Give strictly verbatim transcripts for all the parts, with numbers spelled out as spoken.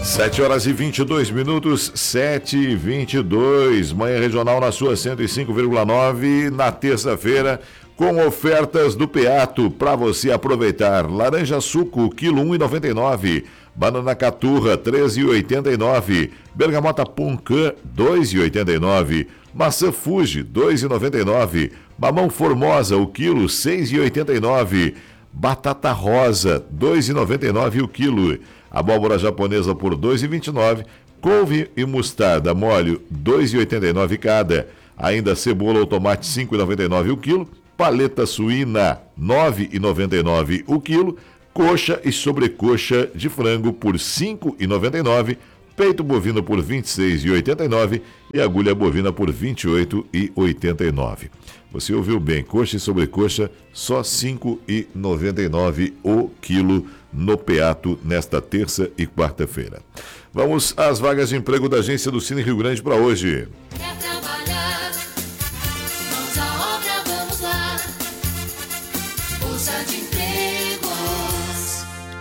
sete horas e vinte e dois minutos, sete e vinte e dois, manhã regional na sua cento e cinco vírgula nove, na terça-feira, com ofertas do Peato para você aproveitar. Laranja suco, quilo um e noventa e nove. Banana caturra, treze e oitenta e nove. Bergamota Puncan, dois e oitenta e nove. Maçã Fuji, dois e noventa e nove. Mamão Formosa, o quilo, seis e oitenta e nove. Batata rosa, dois e noventa e nove o quilo. Abóbora japonesa por dois e vinte e nove. Couve e mostarda molho, dois e oitenta e nove cada. Ainda cebola ou tomate, cinco e noventa e nove o quilo. Paleta suína, nove e noventa e nove o quilo. Coxa e sobrecoxa de frango por cinco e noventa e nove. Peito bovino por vinte e seis e oitenta e nove e agulha bovina por vinte e oito e oitenta e nove. Você ouviu bem, coxa e sobrecoxa só cinco e noventa e nove o quilo no Peato nesta terça e quarta-feira. Vamos às vagas de emprego da agência do Cine Rio Grande para hoje. Quer trabalhar? Mãos à obra, vamos lá. Bolsa de empregos.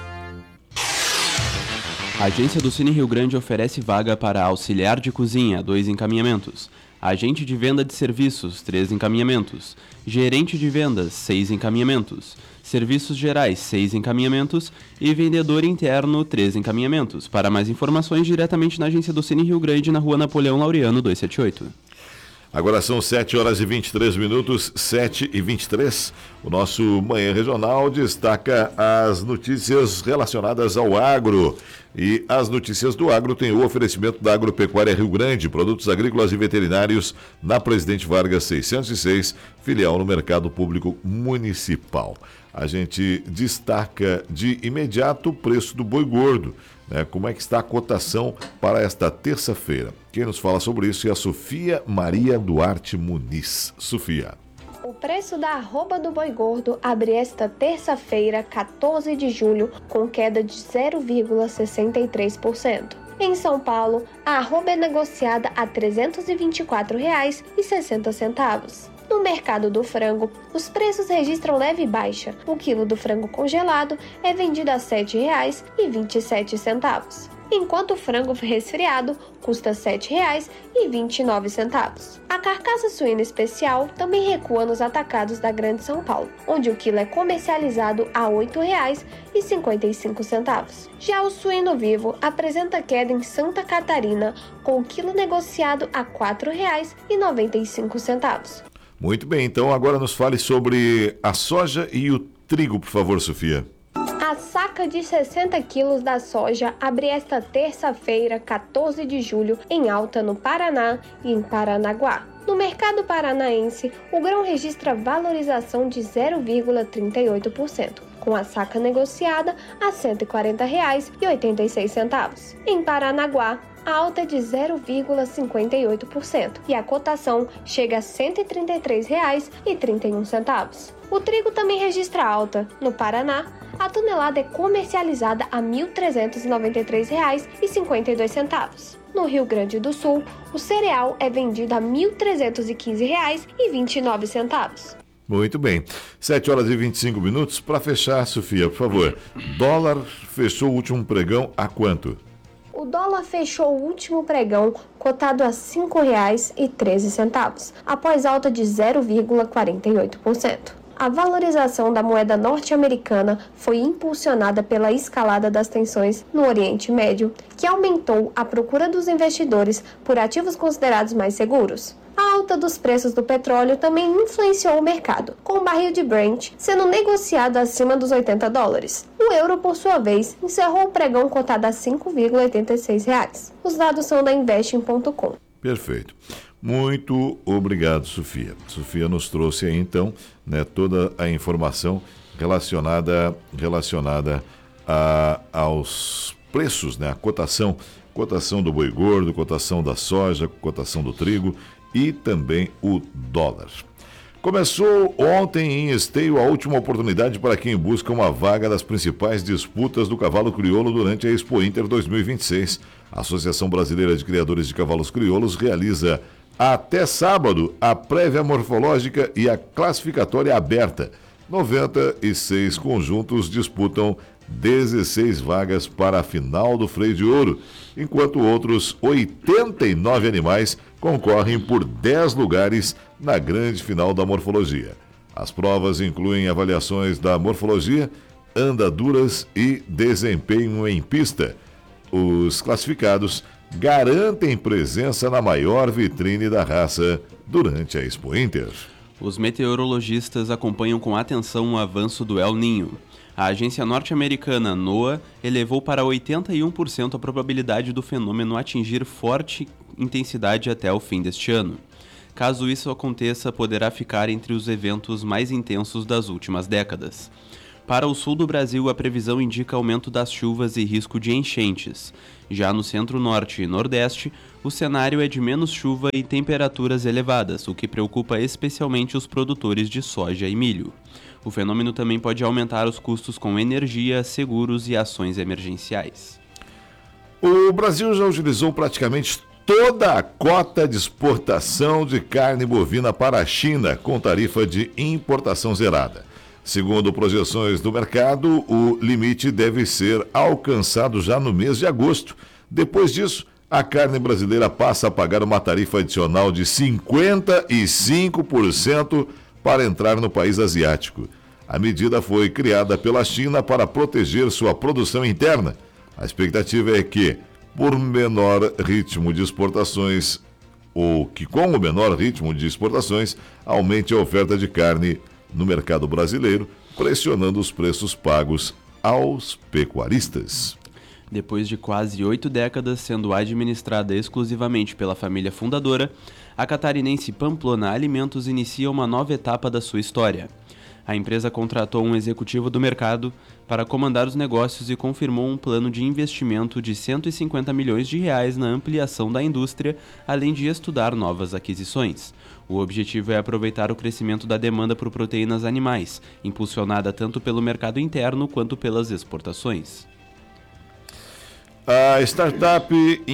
A agência do Cine Rio Grande oferece vaga para auxiliar de cozinha, dois encaminhamentos. Agente de venda de serviços, três encaminhamentos. Gerente de vendas, seis encaminhamentos. Serviços gerais, seis encaminhamentos. E vendedor interno, três encaminhamentos. Para mais informações, diretamente na agência do Cine Rio Grande, na rua Napoleão Laureano, duzentos e setenta e oito. Agora são sete horas e vinte e três minutos, sete e vinte e três. O nosso Manhã Regional destaca as notícias relacionadas ao agro. E as notícias do agro têm o oferecimento da Agropecuária Rio Grande, produtos agrícolas e veterinários, na Presidente Vargas seiscentos e seis, filial no Mercado Público Municipal. A gente destaca de imediato o preço do boi gordo, né? Como é que está a cotação para esta terça-feira? Quem nos fala sobre isso é a Sofia Maria Duarte Muniz. Sofia. O preço da arroba do boi gordo abre esta terça-feira, quatorze de julho, com queda de zero vírgula sessenta e três por cento. Em São Paulo, a arroba é negociada a trezentos e vinte e quatro reais e sessenta centavos. No mercado do frango, os preços registram leve baixa. O quilo do frango congelado é vendido a sete reais e vinte e sete centavos, enquanto o frango resfriado custa sete reais e vinte e nove centavos. A carcaça suína especial também recua nos atacados da Grande São Paulo, onde o quilo é comercializado a oito reais e cinquenta e cinco centavos. Já o suíno vivo apresenta queda em Santa Catarina, com o quilo negociado a quatro reais e noventa e cinco centavos. Muito bem, então agora nos fale sobre a soja e o trigo, por favor, Sofia. A saca de sessenta quilos da soja abre esta terça-feira, quatorze de julho, em alta no Paraná e em Paranaguá. No mercado paranaense, o grão registra valorização de zero vírgula trinta e oito por cento, com a saca negociada a cento e quarenta reais e oitenta e seis centavos. Em Paranaguá, a alta é de zero vírgula cinquenta e oito por cento e a cotação chega a cento e trinta e três reais e trinta e um centavos. O trigo também registra alta. No Paraná, a tonelada é comercializada a mil trezentos e noventa e três reais e cinquenta e dois centavos. No Rio Grande do Sul, o cereal é vendido a mil trezentos e quinze reais e vinte e nove centavos. Muito bem. sete horas e vinte e cinco minutos. Para fechar, Sofia, por favor. Dólar fechou o último pregão a quanto? O dólar fechou o último pregão cotado a cinco reais e treze centavos, após alta de zero vírgula quarenta e oito por cento. A valorização da moeda norte-americana foi impulsionada pela escalada das tensões no Oriente Médio, que aumentou a procura dos investidores por ativos considerados mais seguros. A alta dos preços do petróleo também influenciou o mercado, com o barril de Brent sendo negociado acima dos oitenta dólares. O euro, por sua vez, encerrou o pregão cotado a cinco vírgula oitenta e seis reais. Os dados são da investing ponto com. Perfeito. Muito obrigado, Sofia. Sofia nos trouxe aí, então, né, toda a informação relacionada, relacionada a, aos preços, né, a cotação, cotação do boi gordo, cotação da soja, cotação do trigo e também o dólar. Começou ontem em Esteio a última oportunidade para quem busca uma vaga das principais disputas do cavalo crioulo durante a Expo Inter dois mil e vinte e seis. A Associação Brasileira de Criadores de Cavalos Crioulos realiza até sábado a prévia morfológica e a classificatória aberta. noventa e seis conjuntos disputam dezesseis vagas para a final do Freio de Ouro, enquanto outros oitenta e nove animais concorrem por dez lugares na grande final da morfologia. As provas incluem avaliações da morfologia, andaduras e desempenho em pista. Os classificados garantem presença na maior vitrine da raça durante a Expo Inter. Os meteorologistas acompanham com atenção o avanço do El Niño. A agência norte-americana NOAA elevou para oitenta e um por cento a probabilidade do fenômeno atingir forte intensidade até o fim deste ano. Caso isso aconteça, poderá ficar entre os eventos mais intensos das últimas décadas. Para o sul do Brasil, a previsão indica aumento das chuvas e risco de enchentes. Já no centro-norte e nordeste, o cenário é de menos chuva e temperaturas elevadas, o que preocupa especialmente os produtores de soja e milho. O fenômeno também pode aumentar os custos com energia, seguros e ações emergenciais. O Brasil já utilizou praticamente toda a cota de exportação de carne bovina para a China, com tarifa de importação zerada. Segundo projeções do mercado, o limite deve ser alcançado já no mês de agosto. Depois disso, a carne brasileira passa a pagar uma tarifa adicional de cinquenta e cinco por cento para entrar no país asiático. A medida foi criada pela China para proteger sua produção interna. A expectativa é que, por menor ritmo de exportações, ou que com o menor ritmo de exportações, aumente a oferta de carne no mercado brasileiro, pressionando os preços pagos aos pecuaristas. Depois de quase oito décadas sendo administrada exclusivamente pela família fundadora, a catarinense Pamplona Alimentos inicia uma nova etapa da sua história. A empresa contratou um executivo do mercado para comandar os negócios e confirmou um plano de investimento de cento e cinquenta milhões de reais na ampliação da indústria, além de estudar novas aquisições. O objetivo é aproveitar o crescimento da demanda por proteínas animais, impulsionada tanto pelo mercado interno quanto pelas exportações. A startup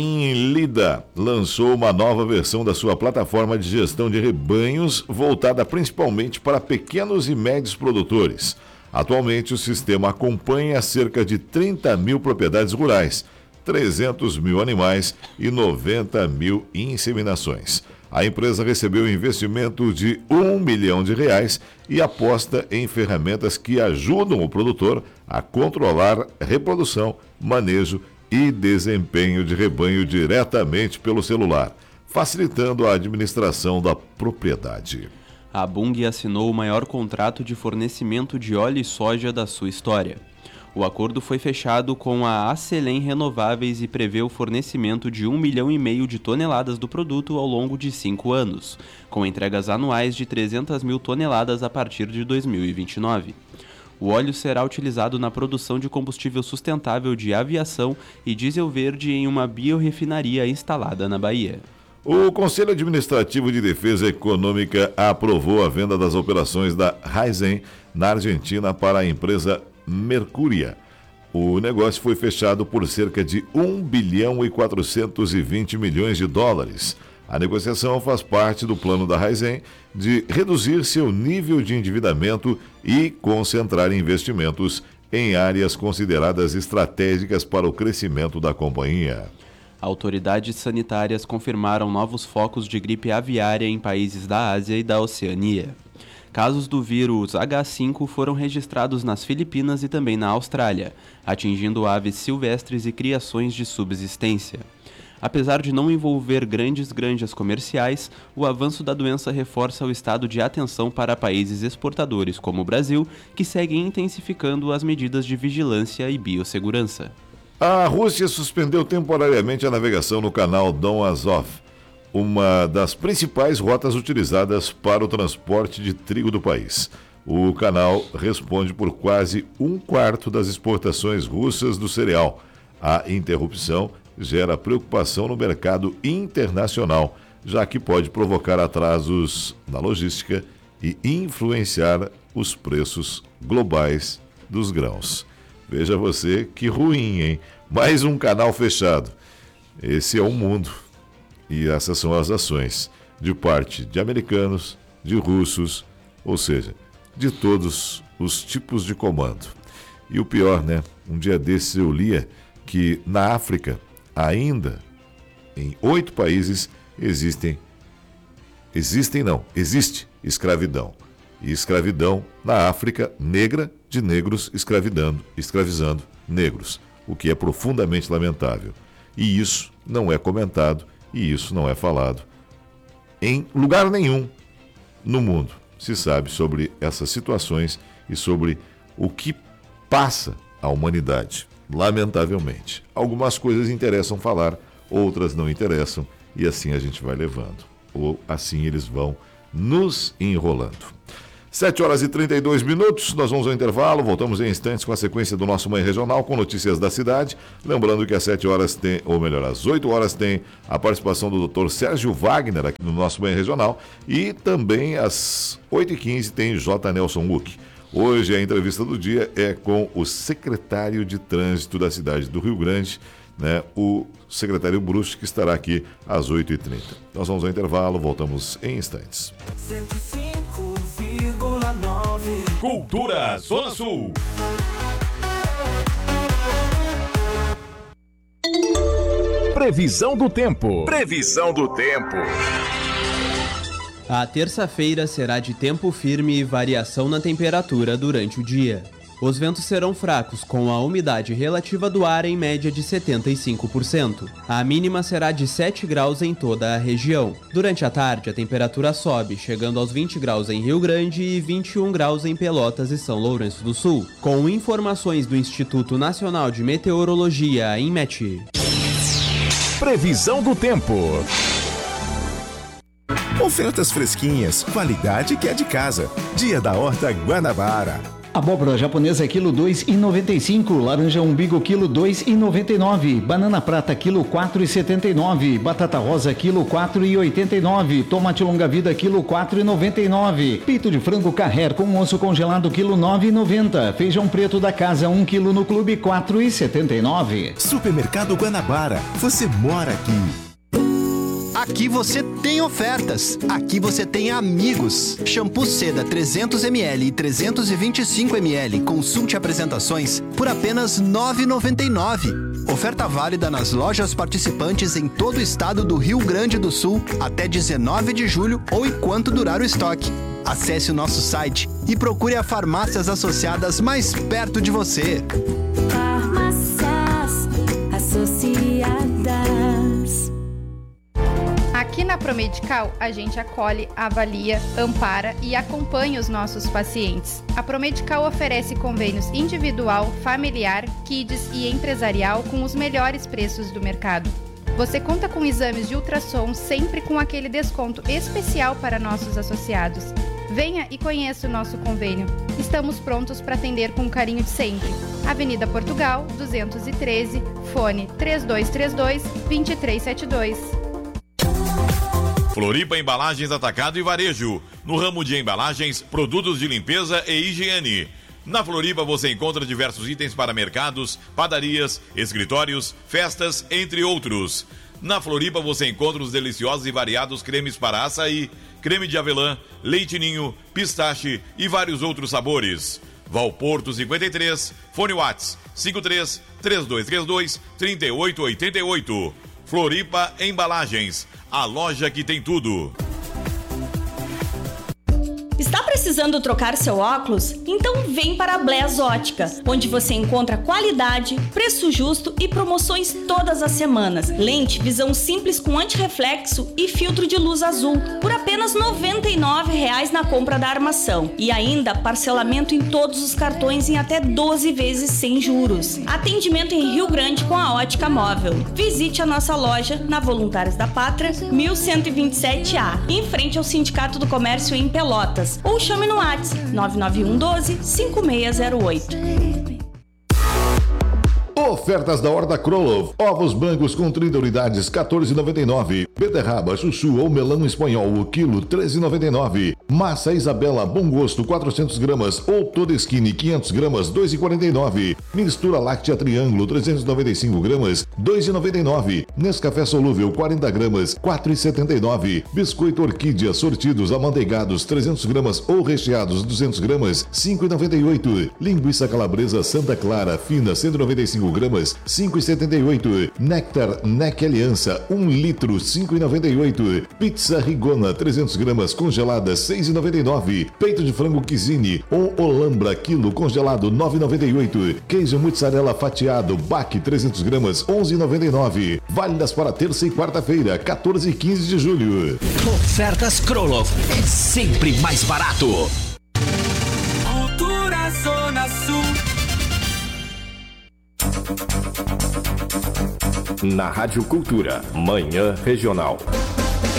Inlida lançou uma nova versão da sua plataforma de gestão de rebanhos, voltada principalmente para pequenos e médios produtores. Atualmente, o sistema acompanha cerca de trinta mil propriedades rurais, trezentos mil animais e noventa mil inseminações. A empresa recebeu investimento de um milhão de reais e aposta em ferramentas que ajudam o produtor a controlar reprodução, manejo e desempenho de rebanho diretamente pelo celular, facilitando a administração da propriedade. A Bunge assinou o maior contrato de fornecimento de óleo e soja da sua história. O acordo foi fechado com a Acelen Renováveis e prevê o fornecimento de um milhão e meio de toneladas do produto ao longo de cinco anos, com entregas anuais de trezentas mil toneladas a partir de dois mil e vinte e nove. O óleo será utilizado na produção de combustível sustentável de aviação e diesel verde em uma biorefinaria instalada na Bahia. O Conselho Administrativo de Defesa Econômica aprovou a venda das operações da Raizen na Argentina para a empresa Mercúria. O negócio foi fechado por cerca de um bilhão e quatrocentos e vinte milhões de dólares. A negociação faz parte do plano da Raizen de reduzir seu nível de endividamento e concentrar investimentos em áreas consideradas estratégicas para o crescimento da companhia. Autoridades sanitárias confirmaram novos focos de gripe aviária em países da Ásia e da Oceania. Casos do vírus agá cinco foram registrados nas Filipinas e também na Austrália, atingindo aves silvestres e criações de subsistência. Apesar de não envolver grandes granjas comerciais, o avanço da doença reforça o estado de atenção para países exportadores como o Brasil, que seguem intensificando as medidas de vigilância e biossegurança. A Rússia suspendeu temporariamente a navegação no canal Dom Azov, uma das principais rotas utilizadas para o transporte de trigo do país. O canal responde por quase um quarto das exportações russas do cereal. A interrupção gera preocupação no mercado internacional, já que pode provocar atrasos na logística e influenciar os preços globais dos grãos. Veja você que ruim, hein? Mais um canal fechado. Esse é o mundo. E essas são as ações de parte de americanos, de russos, ou seja, de todos os tipos de comando. E o pior, né? Um dia desses eu lia que na África, ainda em oito países, existem, existem não, existe escravidão. E escravidão na África negra, de negros escravidando, escravizando negros, o que é profundamente lamentável. E isso não é comentado e isso não é falado em lugar nenhum no mundo. Se sabe sobre essas situações e sobre o que passa a humanidade, lamentavelmente. Algumas coisas interessam falar, outras não interessam, e assim a gente vai levando. Ou assim eles vão nos enrolando. sete horas e trinta e dois minutos, nós vamos ao intervalo, voltamos em instantes com a sequência do nosso Manhã Regional com notícias da cidade. Lembrando que às sete horas tem, ou melhor, às oito horas tem a participação do doutor Sérgio Wagner aqui no nosso Manhã Regional e também às oito e quinze tem J. Nelson Muck. Hoje a entrevista do dia é com o secretário de Trânsito da cidade do Rio Grande, né, o secretário Bruxo, que estará aqui às oito e trinta. Nós vamos ao intervalo, voltamos em instantes. cento e cinco vírgula nove Cultura Zona Sul. Previsão do tempo. Previsão do tempo. A terça-feira será de tempo firme e variação na temperatura durante o dia. Os ventos serão fracos, com a umidade relativa do ar em média de setenta e cinco por cento. A mínima será de sete graus em toda a região. Durante a tarde, a temperatura sobe, chegando aos vinte graus em Rio Grande e vinte e um graus em Pelotas e São Lourenço do Sul. Com informações do Instituto Nacional de Meteorologia, INMET. Previsão do tempo. Ofertas fresquinhas, qualidade que é de casa. Dia da Horta Guanabara. Abóbora japonesa quilo dois e noventa e cinco, laranja umbigo quilo dois e noventa e nove, banana prata quilo quatro e setenta e nove, batata rosa quilo quatro e oitenta e nove, tomate longa vida quilo quatro e noventa e nove, peito de frango Carrer com osso congelado quilo nove e noventa, feijão preto da casa um quilo no clube quatro e setenta e nove. Supermercado Guanabara, você mora aqui. Aqui você tem ofertas. Aqui você tem amigos. Shampoo Seda trezentos mililitros e trezentos e vinte e cinco mililitros. Consulte apresentações por apenas nove reais e noventa e nove centavos. Oferta válida nas lojas participantes em todo o estado do Rio Grande do Sul até dezenove de julho ou enquanto durar o estoque. Acesse o nosso site e procure as farmácias associadas mais perto de você. Farmácias associadas. Aqui na Promedical, a gente acolhe, avalia, ampara e acompanha os nossos pacientes. A Promedical oferece convênios individual, familiar, kids e empresarial com os melhores preços do mercado. Você conta com exames de ultrassom sempre com aquele desconto especial para nossos associados. Venha e conheça o nosso convênio. Estamos prontos para atender com o carinho de sempre. Avenida Portugal, duzentos e treze, fone três dois três dois, dois três sete dois. Floripa Embalagens Atacado e Varejo. No ramo de embalagens, produtos de limpeza e higiene. Na Floripa você encontra diversos itens para mercados, padarias, escritórios, festas, entre outros. Na Floripa você encontra os deliciosos e variados cremes para açaí, creme de avelã, leite ninho, pistache e vários outros sabores. Valporto cinquenta e três, fone Whats cinco três, três dois três dois, três oito oito oito. Floripa Embalagens, a loja que tem tudo. Está precisando trocar seu óculos? Então vem para a Bless Ótica, onde você encontra qualidade, preço justo e promoções todas as semanas. Lente visão simples com antirreflexo e filtro de luz azul por apenas noventa e nove reais na compra da armação. E ainda parcelamento em todos os cartões em até doze vezes sem juros. Atendimento em Rio Grande com a Ótica Móvel. Visite a nossa loja na Voluntários da Pátria, mil cento e vinte e sete A, em frente ao Sindicato do Comércio em Pelotas. Ou chame no WhatsApp nove nove um um doze, cinco seis zero oito. Ofertas da Horta Krolov. Ovos brancos com trinta unidades, quatorze e noventa e nove. Beterraba, chuchu ou melão espanhol, o quilo, treze e noventa e nove. Massa Isabela, bom gosto, quatrocentos gramas ou toda skinny, quinhentos gramas, dois e quarenta e nove. Mistura láctea triângulo, trezentos e noventa e cinco gramas, dois e noventa e nove. Nescafé solúvel, quarenta gramas, quatro e setenta e nove. Biscoito Orquídea, sortidos, amanteigados, trezentos gramas ou recheados, duzentos gramas, cinco e noventa e oito. Linguiça calabresa Santa Clara, fina, cento e noventa e cinco gramas, cinco e setenta e oito. Nectar Nec Aliança, um litro, cinco e noventa e oito. Pizza Rigona, trezentos gramas, congelada, seis e noventa e nove. Peito de frango Cuisine ou Olambra, quilo, congelado, nove e noventa e oito. Queijo mussarela fatiado, Bac, trezentos gramas, onze e noventa e nove. Válidas para terça e quarta-feira, quatorze e quinze de julho. Ofertas Krolov é sempre mais barato. Cultura Zona Sul. Na Rádio Cultura, Manhã Regional.